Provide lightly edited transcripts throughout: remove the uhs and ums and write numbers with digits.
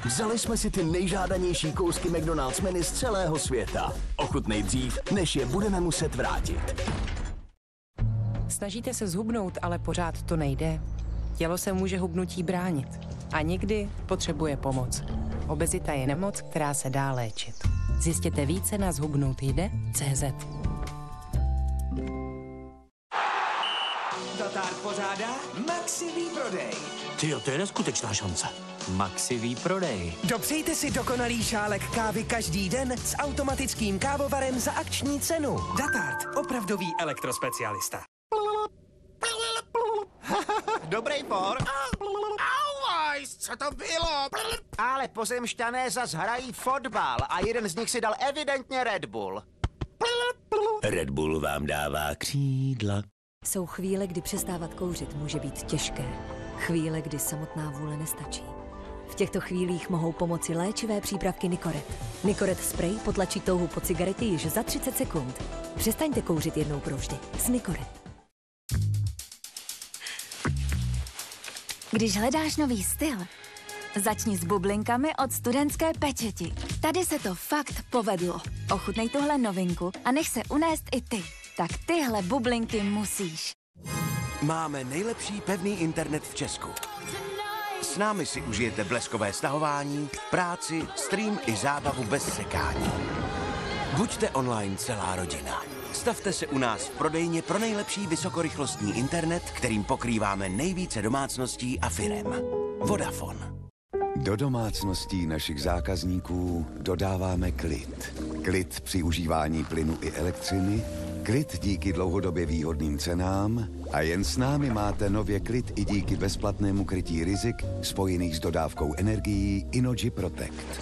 Vzali jsme si ty nejžádanější kousky McDonald's menu z celého světa. Ochutnej dřív, než je budeme muset vrátit. Snažíte se zhubnout, ale pořád to nejde. Tělo se může hubnutí bránit. A někdy potřebuje pomoc. Obezita je nemoc, která se dá léčit. Zjistěte více na zhubnoutjde.cz. Tatár pořádá Maxi výprodej. Tyjo, to je neskutečná šance. Maxi výprodej. Dopřejte si dokonalý šálek kávy každý den s automatickým kávovarem za akční cenu. Datart, opravdový elektrospecialista. Dobrý por. Auajs, co to bylo? Ale pozemšťané zas hrají fotbal a jeden z nich si dal evidentně Red Bull. Red Bull vám dává křídla. Jsou chvíle, kdy přestávat kouřit může být těžké. Chvíle, kdy samotná vůle nestačí. V těchto chvílích mohou pomoci léčivé přípravky Nicoret. Nicoret spray potlačí touhu po cigaretě již za 30 sekund. Přestaňte kouřit jednou provždy s Nicoret. Když hledáš nový styl, začni s bublinkami od Studentské pečeti. Tady se to fakt povedlo. Ochutnej tuhle novinku a nech se unést i ty. Tak tyhle bublinky musíš. Máme nejlepší pevný internet v Česku. S námi si užijete bleskové stahování, práci, stream i zábavu bez sekání. Buďte online celá rodina. Stavte se u nás v prodejně pro nejlepší vysokorychlostní internet, kterým pokrýváme nejvíce domácností a firem. Vodafone. Do domácností našich zákazníků dodáváme klid. Klid při užívání plynu i elektřiny, klid díky dlouhodobě výhodným cenám a jen s námi máte nově klid i díky bezplatnému krytí rizik spojených s dodávkou energií Innogy Protect.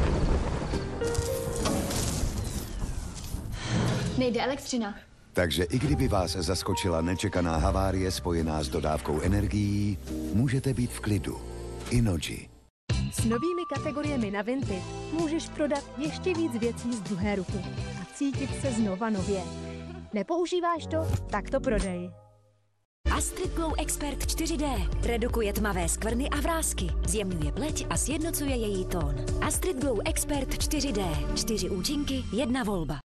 Nejde elektřina. Takže i kdyby vás zaskočila nečekaná havárie spojená s dodávkou energií, můžete být v klidu. Innogy. S novými kategoriemi na Vinted můžeš prodat ještě víc věcí z druhé ruky a cítit se znova nově. Nepoužíváš to? Tak to prodej. Astrid Glow Expert 4D redukuje tmavé skvrny a vrásky, zjemňuje pleť a sjednocuje její tón. Astrid Glow Expert 4D. 4 účinky, 1 volba.